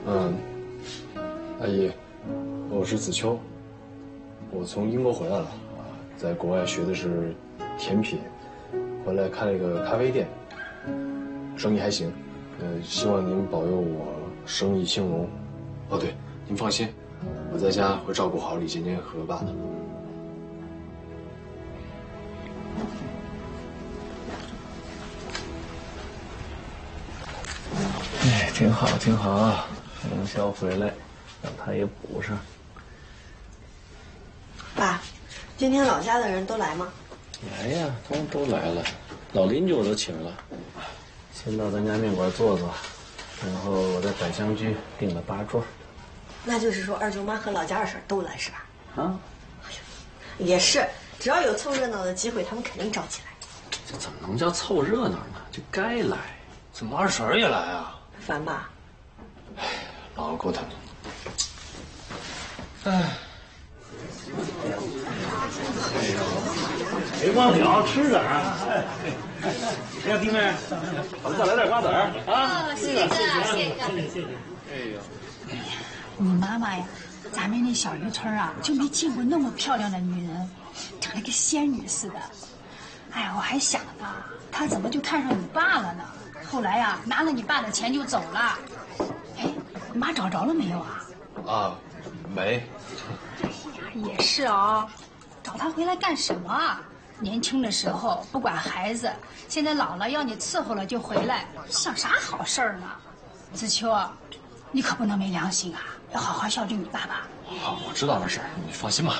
阿姨，我是子秋，我从英国回来了啊，在国外学的是甜品，回来开了一个咖啡店，生意还行，希望您保佑我生意兴隆。哦对，您放心，我在家会照顾好李尖尖和爸的。哎，挺好挺好，龙霄回来，让他也补上。 爸，今天老家的人都来吗？ 来呀，都来了，老邻居我都请了。 先到咱家面馆坐坐，然后我在百香居订了8桌。 那就是说二舅妈和老家二婶都来是吧？ 啊， 也是，只要有凑热闹的机会，他们肯定着急来。 这怎么能叫凑热闹呢？就该来。 怎么二婶也来啊？ 烦吧？ 哎，老够疼。 哎，别光聊，吃点啊！哎呀，弟妹，我们再来点瓜子儿啊！ 谢谢哥，谢谢。 哎呦， 你妈妈呀，咱们那小渔村啊，就没见过那么漂亮的女人，长得跟仙女似的。哎呀，我还想呢，她怎么就看上你爸了呢？后来呀，拿了你爸的钱就走了。哎，你妈找着了没有啊？ 啊，没。 也是哦，找他回来干什么啊？年轻的时候不管孩子，现在老了要你伺候了就回来，像啥好事儿呢？子秋，你可不能没良心啊，要好好孝敬你爸爸。 好，我知道了，婶儿，你放心吧。